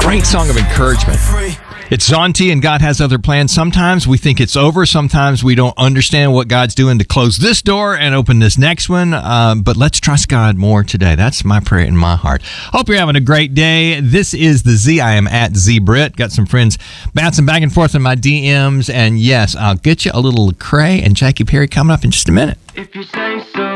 Great song of encouragement. It's Zonti, and God has other plans. Sometimes we think it's over. Sometimes we don't understand what God's doing to close this door and open this next one. But let's trust God more today. That's my prayer in my heart. Hope you're having a great day. This is the Z. I am at ZBrit. Got some friends bouncing back and forth in my DMs. And yes, I'll get you a little Lecrae and Jackie Perry coming up in just a minute. If you say so.